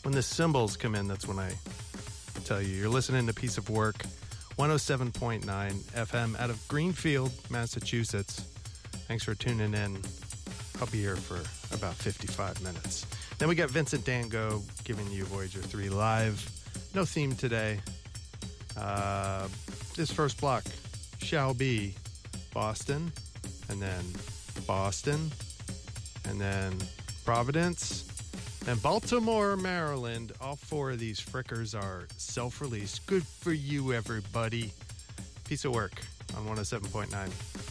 When the cymbals come in, that's when I tell you. You're listening to Piece of Work, 107.9 FM out of Greenfield, Massachusetts. Thanks for tuning in. I'll be here for about 55 minutes. Then we got Vincent Dango giving you Voyager 3 live. No theme today. This first block shall be Boston, and then Boston, and then Providence, and Baltimore, Maryland. All four of these frickers are self-released. Good for you, everybody. Piece of Work on 107.9.